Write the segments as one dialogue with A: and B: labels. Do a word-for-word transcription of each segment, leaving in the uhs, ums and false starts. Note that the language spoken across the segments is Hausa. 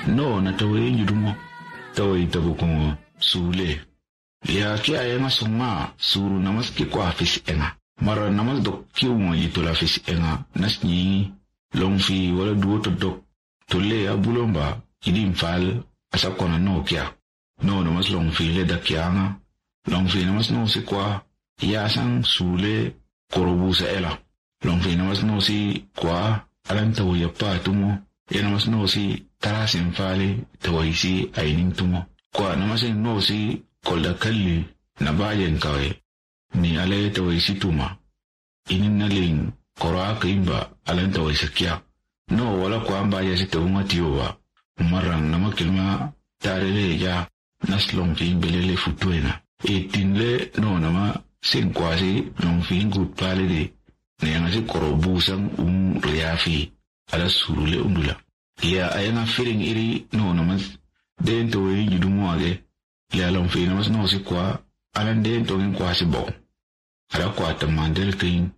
A: no na tawe yudumo tawe tabukungo sule ya ki ayenga songa suru namas ki kwa fis enga mara namas dok kiumo yitola fis enga nasni longfi wala duoto dok tole ya bulomba idi mfal asa kona no kia no namas longfi le dakianga longfi namas no si kwa ya sang sule korobusa ela longfi namas no si kwa alan tawe ya pa tumo ya namas no si tarasin fale tawe si ainin tumo kwa namas no si kolda kalli na bayen kawe ni ale tawe si tuma inin naling kora kaimba alan tawe sakia no wala kwa amba ya si taunga tiyowa marang nama kilma tarele ya naslong fi belele futuena etinle no nama sin kwasi long fi gut pale de ne ngasi korobusang um riafi ala surule undula ya ayana feeling iri no nama den to yi judumo age ya long fi nama no si kwa alan den to ngin kwasi bo ala kwa tamandel kin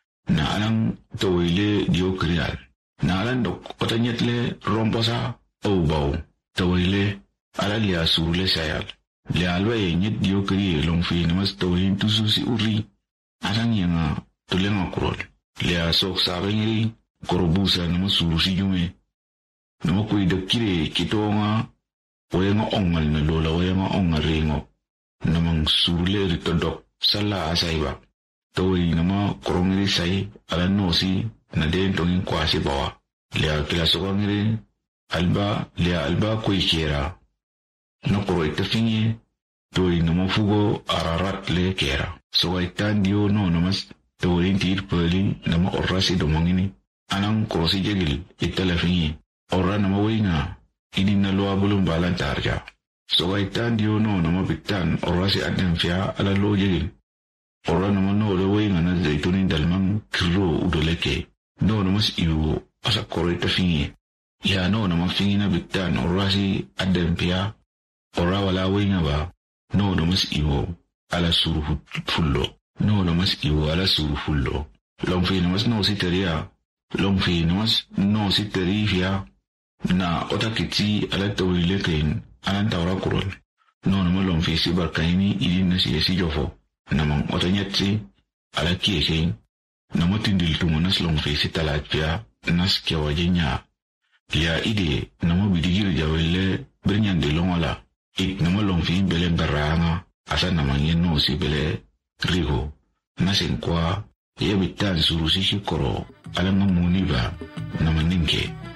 A: na alan to ile dio krial na alan dok otanyetle romposa au bau tawile ala lia surule sayal lia alwa yenyet dio kri long fi namas tawin tususi uri alang yanga tulenga kurol lia sok sabengiri korobusa namas surusi jume nama kui dakire kitonga oyenga ongal na lola oyenga onga ringo namang surule ritodok sala asaiba tawi nama korongiri say ala nosi na den tongin kwasi bawa lia kila sokangiri alba lia alba koi kera no koro itafinye toi no fugo ararat le kera so itan dio no nomas toi tir peli nama orasi domangini anang korosi jegil italafinye ora nama winga ini na loa bulum balan tarja so itan dio no nama bitan orasi adem fia ala lo jegil ora nama no lo winga na zaitunin dalmang kiro udoleke no nomas iwo asa koro itafinye ya no nama fingina bitan orasi adempia ora wala winga ba no namas iwo ala suru fullo no namas iwo ala suru fullo long fi namas no siteria long fi namas no siterifia na otakiti ala tawile kain alan tawra kurol no nama long fi si barkaini idin nasi yesi jofo namang otanyatsi ala kiyekein namotindil tumunas long fi si talajpia nas kiawajenya lia ide nama bidigir jawelle bernyan de longala it nama long fi bele baranga asa nama no si bele rigo nasen kwa ye bitan surusi koro ala mamuni ba nama ninke